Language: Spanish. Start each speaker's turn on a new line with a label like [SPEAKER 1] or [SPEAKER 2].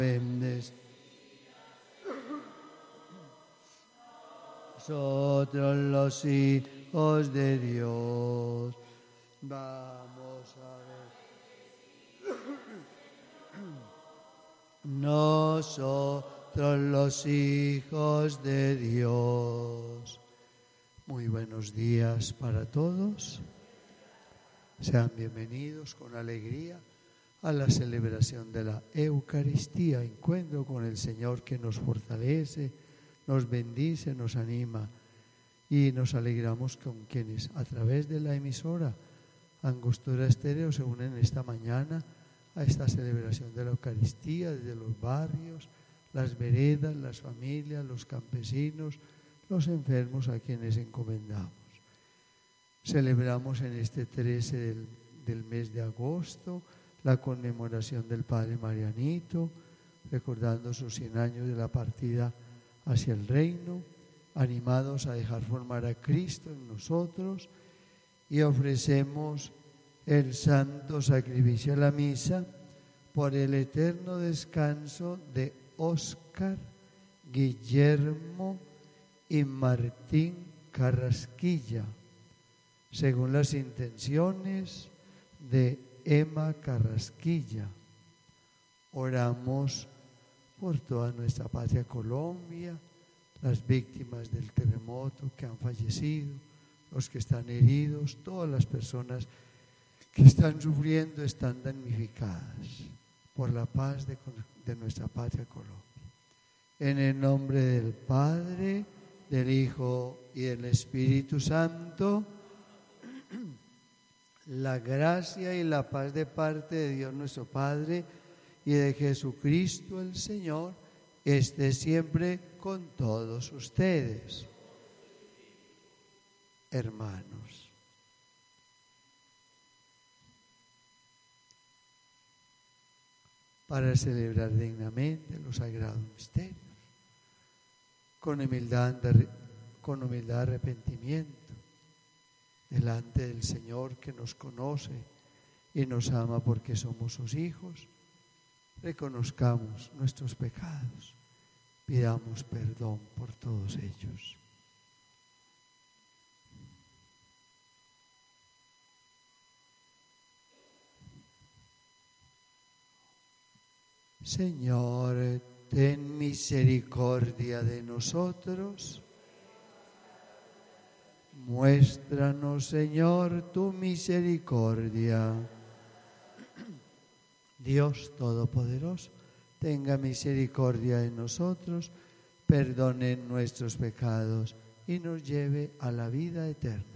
[SPEAKER 1] Bendes. Nosotros los hijos de Dios. Vamos a ver. Nosotros los hijos de Dios. Muy buenos días para todos. Sean bienvenidos con alegría a la celebración de la Eucaristía, encuentro con el Señor que nos fortalece, nos bendice, nos anima, y nos alegramos con quienes a través de la emisora Angostura Estéreo se unen esta mañana a esta celebración de la Eucaristía desde los barrios, las veredas, las familias, los campesinos, los enfermos a quienes encomendamos. Celebramos en este 13 del mes de agosto la conmemoración del Padre Marianito, recordando sus 100 años de la partida hacia el reino, animados a dejar formar a Cristo en nosotros, y ofrecemos el santo sacrificio a la misa por el eterno descanso de Óscar, Guillermo y Martín Carrasquilla, según las intenciones de Emma Carrasquilla. Oramos por toda nuestra patria Colombia, las víctimas del terremoto que han fallecido, los que están heridos, todas las personas que están sufriendo, están damnificadas, por la paz de nuestra patria Colombia. En el nombre del Padre, del Hijo y del Espíritu Santo, la gracia y la paz de parte de Dios nuestro Padre y de Jesucristo el Señor esté siempre con todos ustedes. Hermanos, para celebrar dignamente los sagrados misterios, con humildad arrepentimiento, delante del Señor que nos conoce y nos ama porque somos sus hijos, reconozcamos nuestros pecados, pidamos perdón por todos ellos. Señor, ten misericordia de nosotros. Muéstranos, Señor, tu misericordia. Dios Todopoderoso, tenga misericordia de nosotros, perdone nuestros pecados y nos lleve a la vida eterna.